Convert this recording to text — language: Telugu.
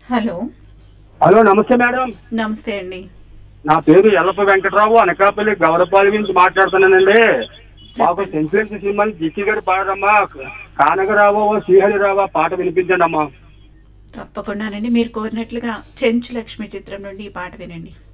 హలో. హలో, నమస్తే మేడం. నమస్తే అండి. నా పేరు ఎల్లప్ప వెంకటరావు, అనకాపల్లి గౌరవపాలి నుంచి మాట్లాడుతున్నానండి. మాకు చెప్పండి. సెంట్రల్ సినిమాని జిక్కి గారు పాడమ్మా, కానగరావో శ్రీహరిరావా పాట వినిపించండి అమ్మా. తప్పకుండానండి, మీరు కోరినట్లుగా చెంచు లక్ష్మి చిత్రం నుండి ఈ పాట వినండి.